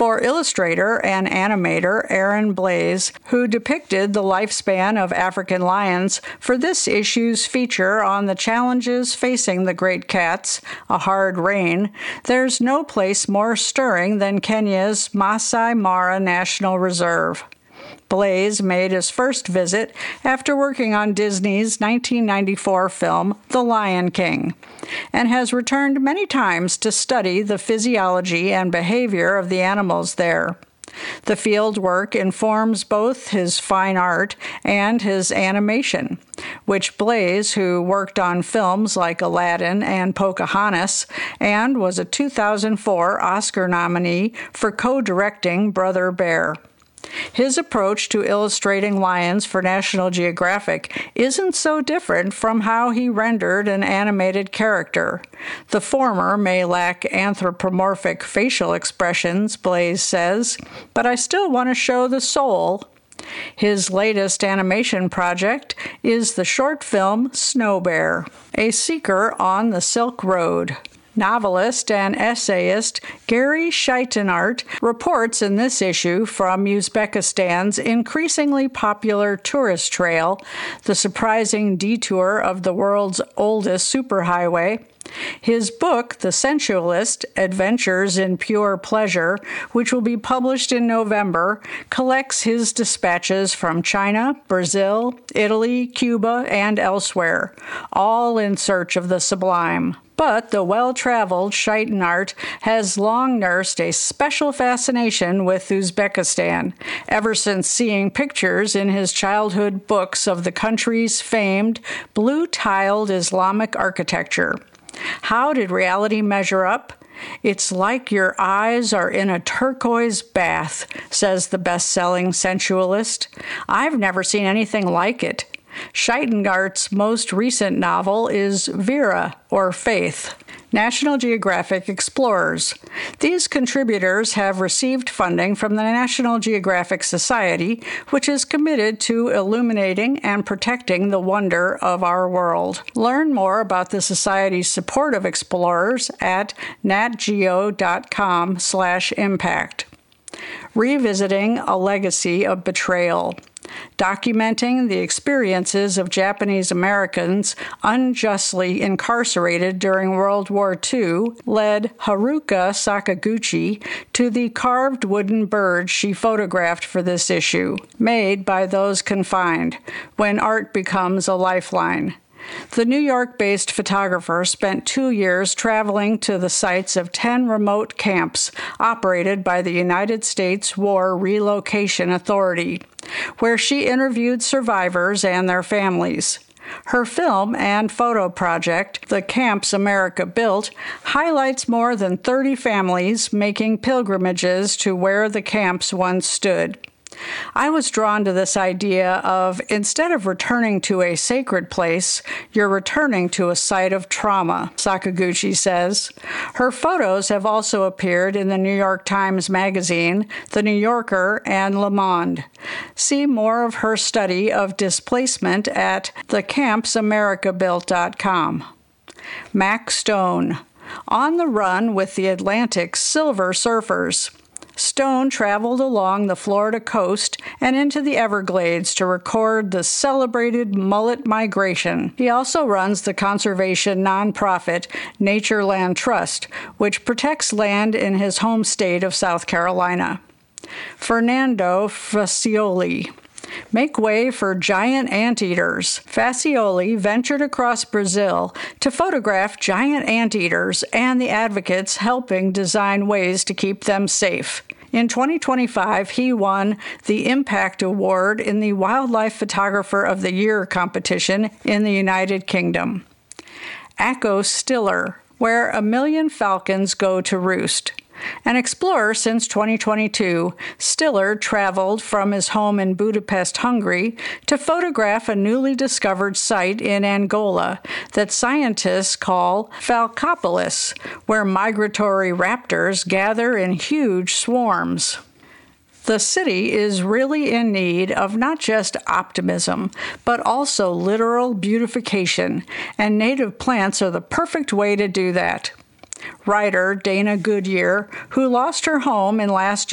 for illustrator and animator Aaron Blaise, who depicted the lifespan of African lions for this issue's feature on the challenges facing the great cats, A Hard Rain. There's no place more stirring than Kenya's Masai Mara National Reserve. Blaise made his first visit after working on Disney's 1994 film The Lion King, and has returned many times to study the physiology and behavior of the animals there. The field work informs both his fine art and his animation, which Blaise, who worked on films like Aladdin and Pocahontas, and was a 2004 Oscar nominee for co-directing Brother Bear. His approach to illustrating lions for National Geographic isn't so different from how he rendered an animated character. The former may lack anthropomorphic facial expressions, Blaise says, but I still want to show the soul. His latest animation project is the short film Snow Bear, a seeker on the Silk Road. Novelist and essayist Gary Scheitenart reports in this issue from Uzbekistan's increasingly popular tourist trail, the surprising detour of the world's oldest superhighway. His book, The Sensualist, Adventures in Pure Pleasure, which will be published in November, collects his dispatches from China, Brazil, Italy, Cuba, and elsewhere, all in search of the sublime. But the well-traveled Scheitenart has long nursed a special fascination with Uzbekistan, ever since seeing pictures in his childhood books of the country's famed blue-tiled Islamic architecture. How did reality measure up? It's like your eyes are in a turquoise bath, says the best-selling sensualist. I've never seen anything like it. Scheitenart's most recent novel is Vera, or Faith, National Geographic Explorers. These contributors have received funding from the National Geographic Society, which is committed to illuminating and protecting the wonder of our world. Learn more about the Society's support of explorers at natgeo.com/impact. Revisiting a Legacy of Betrayal. Documenting the experiences of Japanese Americans unjustly incarcerated during World War II led Haruka Sakaguchi to the carved wooden bird she photographed for this issue, made by those confined, when art becomes a lifeline. The New York-based photographer spent 2 years traveling to the sites of 10 remote camps operated by the United States War Relocation Authority, where she interviewed survivors and their families. Her film and photo project, The Camps America Built, highlights more than 30 families making pilgrimages to where the camps once stood. I was drawn to this idea of, instead of returning to a sacred place, you're returning to a site of trauma, Sakaguchi says. Her photos have also appeared in the New York Times Magazine, The New Yorker, and Le Monde. See more of her study of displacement at thecampsamericabuilt.com. Mac Stone, On the Run with the Atlantic's Silver Surfers. Stone traveled along the Florida coast and into the Everglades to record the celebrated mullet migration. He also runs the conservation nonprofit Natureland Trust, which protects land in his home state of South Carolina. Fernando Facioli. Make way for giant anteaters. Facioli ventured across Brazil to photograph giant anteaters and the advocates helping design ways to keep them safe. In 2025, he won the Impact Award in the Wildlife Photographer of the Year competition in the United Kingdom. Akko Stiller, Where a Million Falcons Go to Roost. An explorer since 2022, Stiller traveled from his home in Budapest, Hungary, to photograph a newly discovered site in Angola that scientists call Falcopolis, where migratory raptors gather in huge swarms. The city is really in need of not just optimism, but also literal beautification, and native plants are the perfect way to do that. Writer Dana Goodyear, who lost her home in last